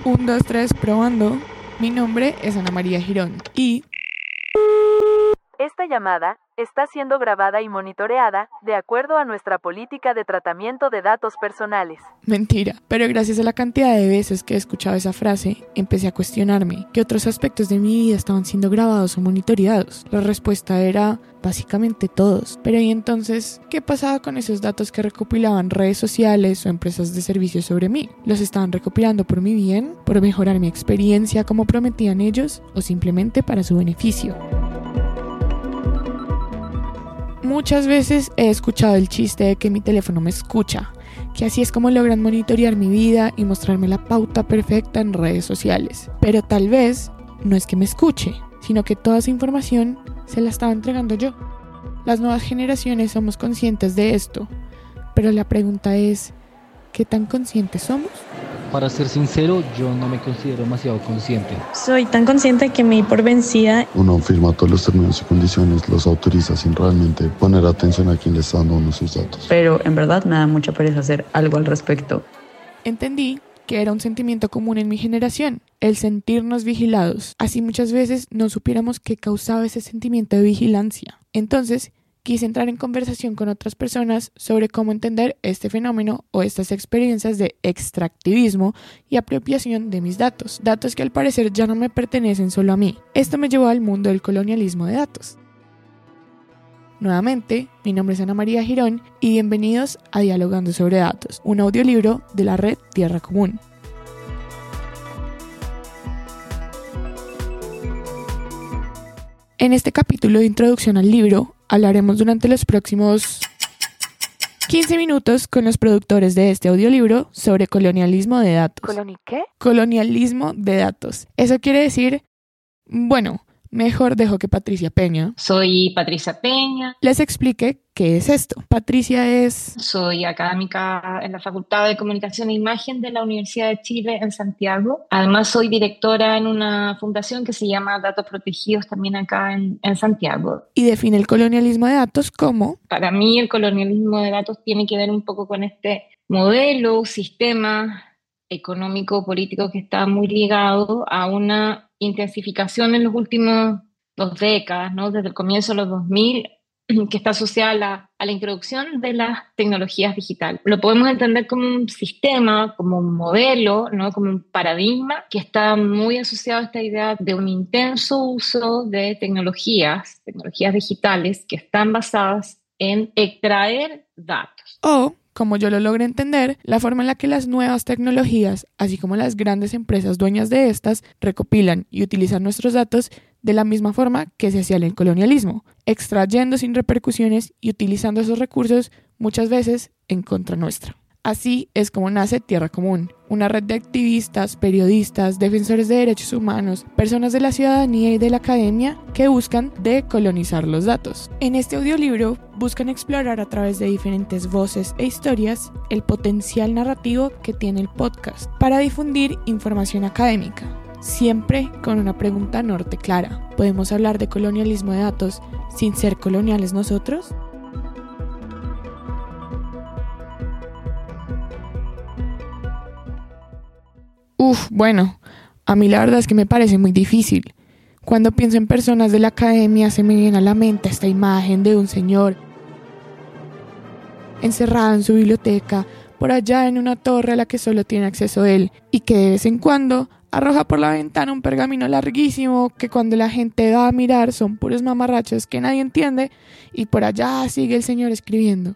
1, 2, 3, probando. Mi nombre es Ana María Girón y... Esta llamada está siendo grabada y monitoreada de acuerdo a nuestra política de tratamiento de datos personales. Mentira, pero gracias a la cantidad de veces que he escuchado esa frase, empecé a cuestionarme qué otros aspectos de mi vida estaban siendo grabados o monitoreados. La respuesta era básicamente todos. Pero ¿y entonces qué pasaba con esos datos que recopilaban redes sociales o empresas de servicios sobre mí? ¿Los estaban recopilando por mi bien, por mejorar mi experiencia como prometían ellos o simplemente para su beneficio? Muchas veces he escuchado el chiste de que mi teléfono me escucha, que así es como logran monitorear mi vida y mostrarme la pauta perfecta en redes sociales. Pero tal vez no es que me escuche, sino que toda esa información se la estaba entregando yo. Las nuevas generaciones somos conscientes de esto, pero la pregunta es, ¿qué tan conscientes somos? Para ser sincero, yo no me considero demasiado consciente. Soy tan consciente que me di por vencida. Uno firma todos los términos y condiciones, los autoriza sin realmente poner atención a quién le está dando uno sus datos. Pero en verdad me da mucha pereza hacer algo al respecto. Entendí que era un sentimiento común en mi generación, el sentirnos vigilados. Así muchas veces no supiéramos qué causaba ese sentimiento de vigilancia. Entonces, quise entrar en conversación con otras personas sobre cómo entender este fenómeno o estas experiencias de extractivismo y apropiación de mis datos. Datos que al parecer ya no me pertenecen solo a mí. Esto me llevó al mundo del colonialismo de datos. Nuevamente, mi nombre es Ana María Girón y bienvenidos a Dialogando sobre Datos, un audiolibro de la red Tierra Común. En este capítulo de introducción al libro, hablaremos durante los próximos 15 minutos con los productores de este audiolibro sobre colonialismo de datos. ¿Qué? Colonialismo de datos. Eso quiere decir, bueno, mejor dejo que Patricia Peña Soy Patricia Peña. les explique qué es esto. Patricia es... Soy académica en la Facultad de Comunicación e Imagen de la Universidad de Chile en Santiago. Además soy directora en una fundación que se llama Datos Protegidos también acá en Santiago. y define el colonialismo de datos como... Para mí el colonialismo de datos tiene que ver un poco con este modelo, sistema económico, político que está muy ligado a una intensificación en los últimos 2 décadas, ¿no? Desde el comienzo de los 2000, que está asociada a la introducción de las tecnologías digitales. Lo podemos entender como un sistema, como un modelo, ¿no? Como un paradigma que está muy asociado a esta idea de un intenso uso de tecnologías digitales que están basadas en extraer datos. O, como yo lo logré entender, la forma en la que las nuevas tecnologías, así como las grandes empresas dueñas de estas, recopilan y utilizan nuestros datos de la misma forma que se hacía en el colonialismo, extrayendo sin repercusiones y utilizando esos recursos muchas veces en contra nuestra. Así es como nace Tierra Común, una red de activistas, periodistas, defensores de derechos humanos, personas de la ciudadanía y de la academia que buscan decolonizar los datos. En este audiolibro buscan explorar a través de diferentes voces e historias el potencial narrativo que tiene el podcast para difundir información académica, siempre con una pregunta norte clara. ¿Podemos hablar de colonialismo de datos sin ser coloniales nosotros? Bueno, a mí la verdad es que me parece muy difícil. Cuando pienso en personas de la academia se me viene a la mente esta imagen de un señor encerrado en su biblioteca, por allá en una torre a la que solo tiene acceso él, y que de vez en cuando arroja por la ventana un pergamino larguísimo que cuando la gente va a mirar son puros mamarrachos que nadie entiende, y por allá sigue el señor escribiendo.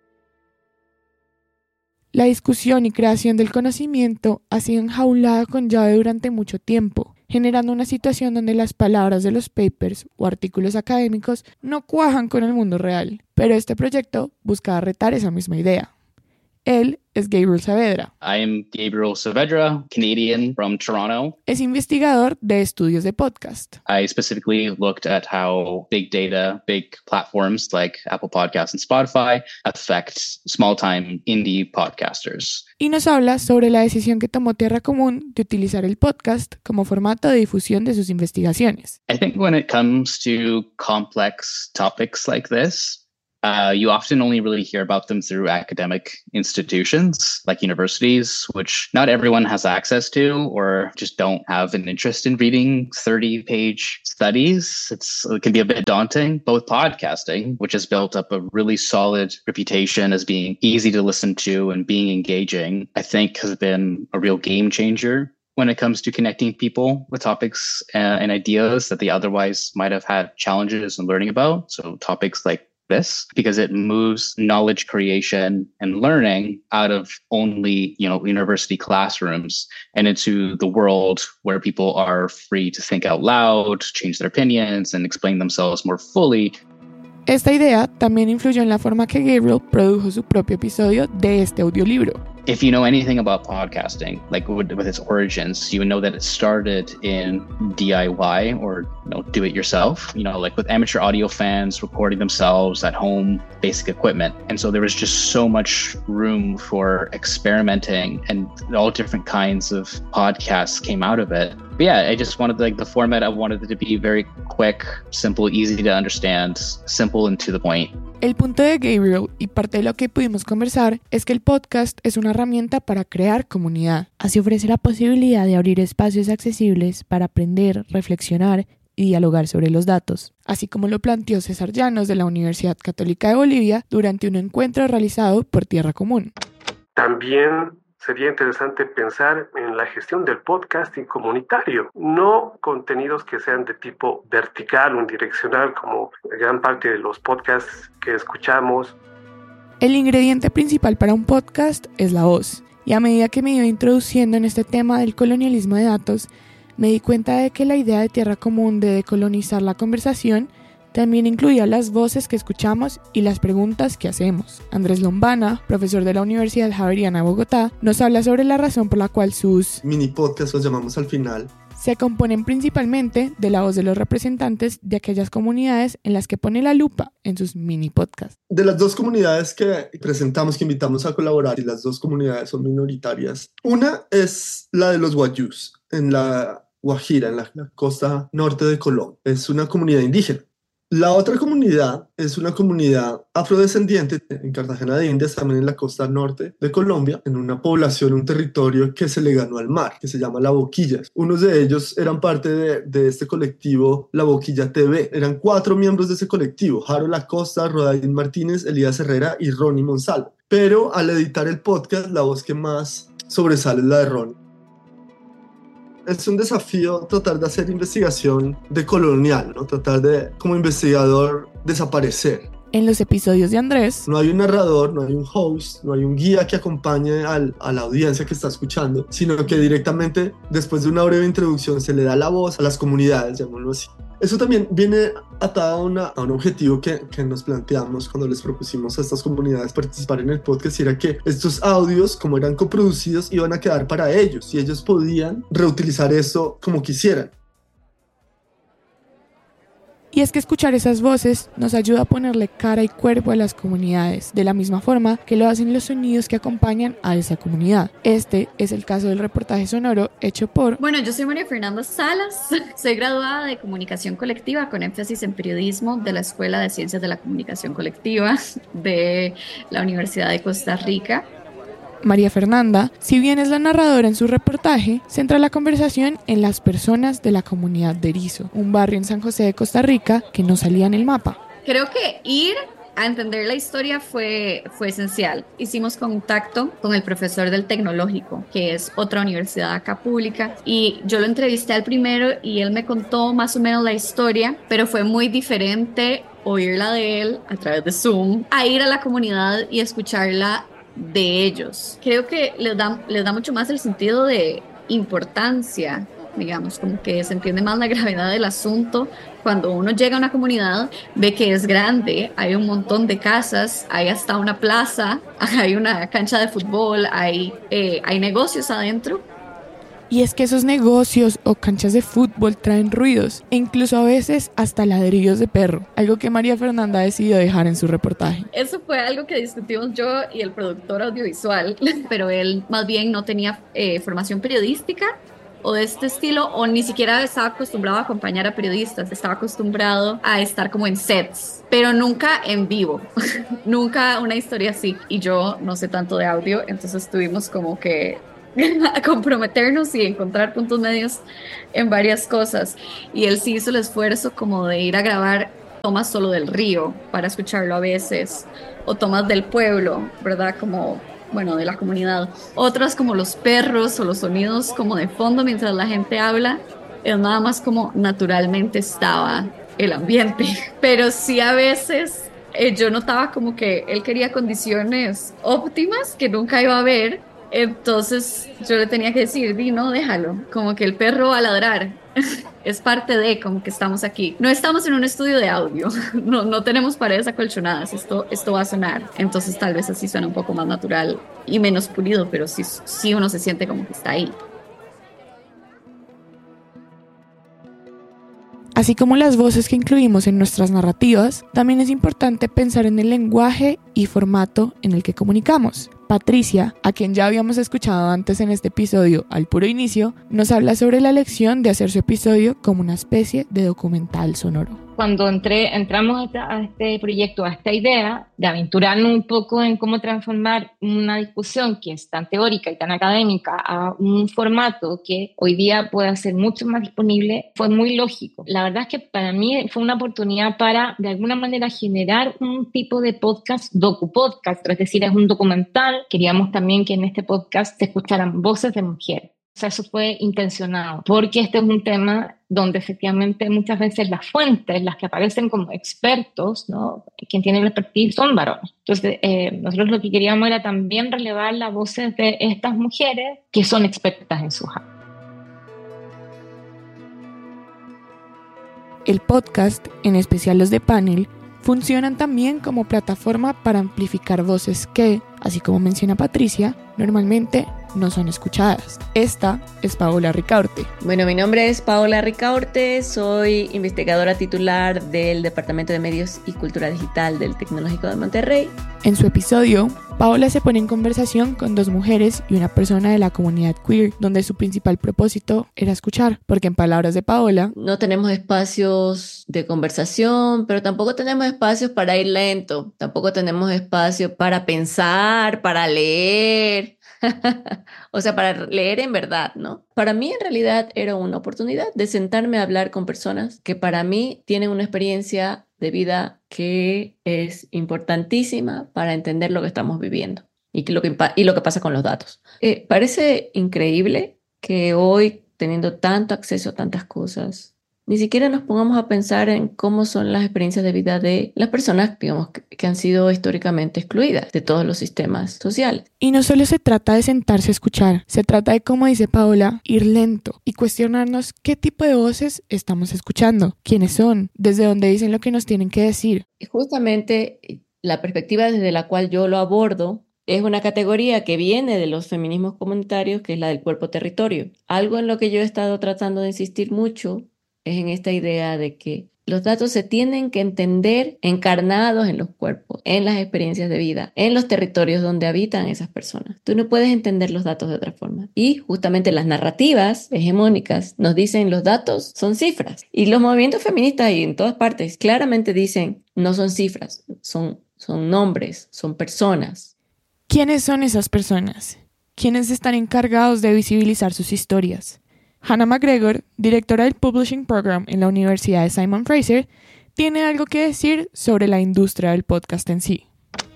La discusión y creación del conocimiento ha sido enjaulada con llave durante mucho tiempo, generando una situación donde las palabras de los papers o artículos académicos no cuajan con el mundo real. Pero este proyecto buscaba retar esa misma idea. Él es Gabriel Saavedra. I'm Gabriel Saavedra, Canadian from Toronto. Es investigador de estudios de podcast. I specifically looked at how big data, big platforms like Apple Podcasts and Spotify affect small-time indie podcasters. Y nos habla sobre la decisión que tomó Tierra Común de utilizar el podcast como formato de difusión de sus investigaciones. I think when it comes to complex topics like this, You often only really hear about them through academic institutions like universities, which not everyone has access to or just don't have an interest in reading 30-page studies. It can be a bit daunting. But with podcasting, which has built up a really solid reputation as being easy to listen to and being engaging, I think has been a real game changer when it comes to connecting people with topics and ideas that they otherwise might have had challenges in learning about. So topics like this, because it moves knowledge creation and learning out of only, university classrooms and into the world where people are free to think out loud, change their opinions, and explain themselves more fully. Esta idea también influyó en la forma que Gabriel produjo su propio episodio de este audiolibro. If you know anything about podcasting, like with its origins, you would know that it started in DIY or do it yourself, like with amateur audio fans recording themselves at home, basic equipment. And so there was just so much room for experimenting, and all different kinds of podcasts came out of it. But yeah, I just wanted the format, I wanted it to be very quick, simple, easy to understand, simple and to the point. El punto de Gabriel y parte de lo que pudimos conversar es que el podcast es una herramienta para crear comunidad. Así ofrece la posibilidad de abrir espacios accesibles para aprender, reflexionar y dialogar sobre los datos. Así como lo planteó César Llanos de la Universidad Católica de Bolivia durante un encuentro realizado por Tierra Común. También sería interesante pensar en la gestión del podcasting comunitario, no contenidos que sean de tipo vertical o unidireccional como gran parte de los podcasts que escuchamos. El ingrediente principal para un podcast es la voz, y a medida que me iba introduciendo en este tema del colonialismo de datos, me di cuenta de que la idea de Tierra Común de decolonizar la conversación también incluía las voces que escuchamos y las preguntas que hacemos. Andrés Lombana, profesor de la Universidad Javeriana de Bogotá, nos habla sobre la razón por la cual sus mini podcasts, los llamamos al final, se componen principalmente de la voz de los representantes de aquellas comunidades en las que pone la lupa en sus mini podcasts. De las dos comunidades que presentamos, que invitamos a colaborar, y las dos comunidades son minoritarias, una es la de los Wayús, en la Guajira, en la costa norte de Colombia. Es una comunidad indígena. La otra comunidad es una comunidad afrodescendiente en Cartagena de Indias, también en la costa norte de Colombia, en una población, un territorio que se le ganó al mar, que se llama La Boquilla. Unos de ellos eran parte de este colectivo La Boquilla TV. Eran 4 miembros de ese colectivo: Harold Acosta, Rodaín Martínez, Elías Herrera y Ronnie Monsalvo. Pero al editar el podcast, la voz que más sobresale es la de Ronnie. Es un desafío tratar de hacer investigación decolonial, ¿no? Tratar de, como investigador, desaparecer. En los episodios de Andrés, no hay un narrador, no hay un host, no hay un guía que acompañe a la audiencia que está escuchando, sino que directamente, después de una breve introducción, se le da la voz a las comunidades, llamémoslo así. Eso también viene atado a un objetivo que nos planteamos cuando les propusimos a estas comunidades participar en el podcast, y era que estos audios, como eran coproducidos, iban a quedar para ellos y ellos podían reutilizar eso como quisieran. Y es que escuchar esas voces nos ayuda a ponerle cara y cuerpo a las comunidades, de la misma forma que lo hacen los sonidos que acompañan a esa comunidad. Este es el caso del reportaje sonoro hecho por... Bueno, yo soy María Fernanda Salas, soy graduada de Comunicación Colectiva con énfasis en periodismo de la Escuela de Ciencias de la Comunicación Colectiva de la Universidad de Costa Rica. María Fernanda, si bien es la narradora en su reportaje, centra la conversación en las personas de la comunidad de Erizo, un barrio en San José de Costa Rica que no salía en el mapa. Creo que ir a entender la historia fue esencial. Hicimos contacto con el profesor del Tecnológico, que es otra universidad acá pública, y yo lo entrevisté al primero y él me contó más o menos la historia, pero fue muy diferente oírla de él a través de Zoom, a ir a la comunidad y escucharla de ellos. Creo que les da mucho más el sentido de importancia, digamos, como que se entiende más la gravedad del asunto cuando uno llega a una comunidad, ve que es grande, hay un montón de casas, hay hasta una plaza, hay una cancha de fútbol, hay negocios adentro. Y es que esos negocios o canchas de fútbol traen ruidos e incluso a veces hasta ladrillos de perro, algo que María Fernanda decidió dejar en su reportaje. Eso fue algo que discutimos yo y el productor audiovisual, pero él más bien no tenía formación periodística o de este estilo, o ni siquiera estaba acostumbrado a acompañar a periodistas, estaba acostumbrado a estar como en sets, pero nunca en vivo, nunca una historia así. Y yo no sé tanto de audio, entonces tuvimos como que comprometernos y encontrar puntos medios en varias cosas. Y él sí hizo el esfuerzo como de ir a grabar tomas solo del río para escucharlo a veces, o tomas del pueblo, ¿verdad? Como, bueno, de la comunidad. Otras como los perros o los sonidos como de fondo mientras la gente habla, es nada más como naturalmente estaba el ambiente. Pero sí a veces yo notaba como que él quería condiciones óptimas que nunca iba a haber, entonces yo le tenía que decir, no, déjalo, como que el perro va a ladrar. Es parte de como que estamos aquí. No estamos en un estudio de audio, no tenemos paredes acolchonadas, esto va a sonar. Entonces tal vez así suena un poco más natural y menos pulido, pero sí uno se siente como que está ahí. Así como las voces que incluimos en nuestras narrativas, también es importante pensar en el lenguaje y formato en el que comunicamos. Patricia, a quien ya habíamos escuchado antes en este episodio al puro inicio, nos habla sobre la elección de hacer su episodio como una especie de documental sonoro. Cuando entramos a este proyecto, a esta idea de aventurarnos un poco en cómo transformar una discusión que es tan teórica y tan académica a un formato que hoy día pueda ser mucho más disponible, fue muy lógico. La verdad es que para mí fue una oportunidad para, de alguna manera, generar un tipo de podcast, docu-podcast, es decir, es un documental. Queríamos también que en este podcast se escucharan voces de mujeres. O sea, eso fue intencionado, porque este es un tema donde efectivamente muchas veces las fuentes, las que aparecen como expertos, ¿no? Quien tiene el expertise son varones. Entonces, nosotros lo que queríamos era también relevar las voces de estas mujeres que son expertas en su área. El podcast, en especial los de panel, funcionan también como plataforma para amplificar voces que, así como menciona Patricia, normalmente no son escuchadas. Esta es Paola Ricaurte. Bueno, mi nombre es Paola Ricaurte, soy investigadora titular del Departamento de Medios y Cultura Digital del Tecnológico de Monterrey. En su episodio, Paola se pone en conversación con 2 mujeres y una persona de la comunidad queer, donde su principal propósito era escuchar, porque en palabras de Paola, no tenemos espacios de conversación, pero tampoco tenemos espacios para ir lento, tampoco tenemos espacio para pensar, para leer. O sea, para leer en verdad, ¿no? Para mí en realidad era una oportunidad de sentarme a hablar con personas que para mí tienen una experiencia de vida que es importantísima para entender lo que estamos viviendo y lo que pasa con los datos. Parece increíble que hoy, teniendo tanto acceso a tantas cosas, ni siquiera nos pongamos a pensar en cómo son las experiencias de vida de las personas, digamos, que han sido históricamente excluidas de todos los sistemas sociales. Y no solo se trata de sentarse a escuchar, se trata de, como dice Paola, ir lento y cuestionarnos qué tipo de voces estamos escuchando, quiénes son, desde dónde dicen lo que nos tienen que decir. Y justamente la perspectiva desde la cual yo lo abordo es una categoría que viene de los feminismos comunitarios, que es la del cuerpo-territorio. Algo en lo que yo he estado tratando de insistir mucho es en esta idea de que los datos se tienen que entender encarnados en los cuerpos, en las experiencias de vida, en los territorios donde habitan esas personas. Tú no puedes entender los datos de otra forma. Y justamente las narrativas hegemónicas nos dicen los datos son cifras. Y los movimientos feministas y en todas partes claramente dicen no son cifras, son nombres, son personas. ¿Quiénes son esas personas? ¿Quiénes están encargados de visibilizar sus historias? Hannah McGregor, directora del Publishing Program en la Universidad de Simon Fraser, tiene algo que decir sobre la industria del podcast en sí.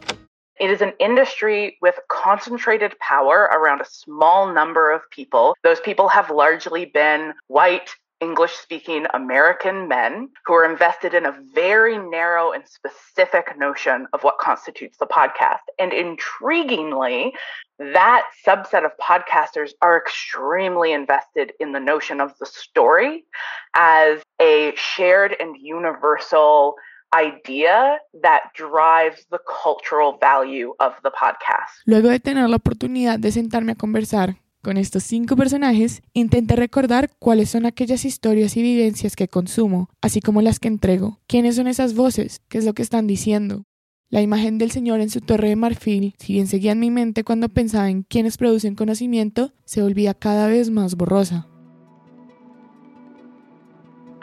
It is an industry with concentrated power around a small number of people. Those people have largely been white, English-speaking American men who are invested in a very narrow and specific notion of what constitutes the podcast. And intriguingly, that subset of podcasters are extremely invested in the notion of the story as a shared and universal idea that drives the cultural value of the podcast. Luego de tener la oportunidad de sentarme a conversar con estos 5 personajes, intenté recordar cuáles son aquellas historias y vivencias que consumo, así como las que entrego. ¿Quiénes son esas voces? ¿Qué es lo que están diciendo? La imagen del señor en su torre de marfil, si bien seguía en mi mente cuando pensaba en quiénes producen conocimiento, se volvía cada vez más borrosa.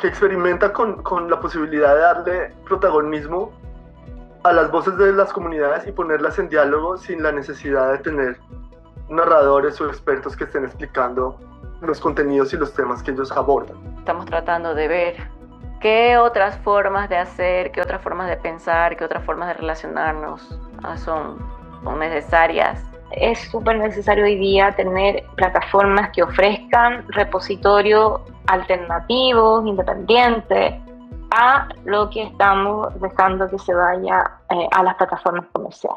que experimenta con la posibilidad de darle protagonismo a las voces de las comunidades y ponerlas en diálogo sin la necesidad de tener narradores o expertos que estén explicando los contenidos y los temas que ellos abordan. Estamos tratando de ver qué otras formas de hacer, qué otras formas de pensar, qué otras formas de relacionarnos son necesarias. Es súper necesario hoy día tener plataformas que ofrezcan repositorios alternativos, independientes, a lo que estamos dejando que se vaya a las plataformas comerciales.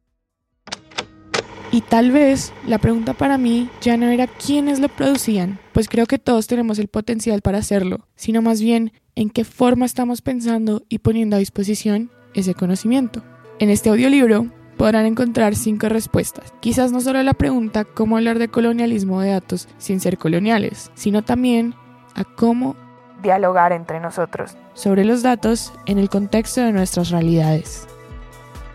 Y tal vez la pregunta para mí ya no era quiénes lo producían, pues creo que todos tenemos el potencial para hacerlo, sino más bien en qué forma estamos pensando y poniendo a disposición ese conocimiento. En este audiolibro podrán encontrar 5 respuestas, quizás no solo a la pregunta cómo hablar de colonialismo de datos sin ser coloniales, sino también a cómo dialogar entre nosotros sobre los datos en el contexto de nuestras realidades.